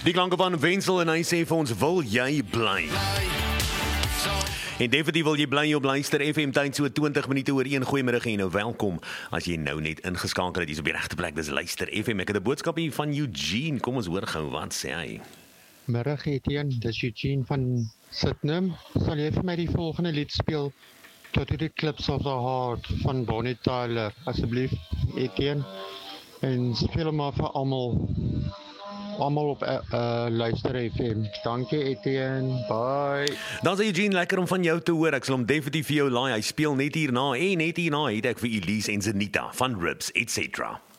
Die klanke van Wenzel en hy sê vir ons, wil jy bly? En definitief wil jy bly op Luister FM tyd so 20 minute oor 1. Goeiemiddag en nou welkom. As jy nou net ingeskakel het, jy's op die regte plek, dis Luister FM. Ek het 'n boodskap hier van Eugene. Kom ons hoor gou wat sê hy. Middag Etienne, dis Eugene van Sydenham. Sal jy vir my die volgende lied speel? Tot die Clips of the Heart van Bonnie Tyler, asseblief Etienne. En speel hom maar vir almal op Luister FM. Dankie Etienne, bye. Dan sê Eugene, lekker om van jou te hoor. Ek sal hom definitief vir jou laai. Hy speel net hierna en net hierna het ek vir Elise en Zenita van Ribs, etc.